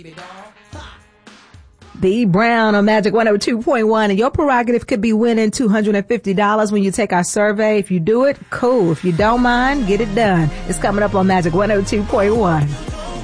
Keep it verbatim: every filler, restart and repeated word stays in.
B. Brown on Magic one oh two point one, and your prerogative could be winning two hundred fifty dollars when you take our survey. If you do it, cool. If you don't mind, get it done. It's coming up on Magic one oh two point one.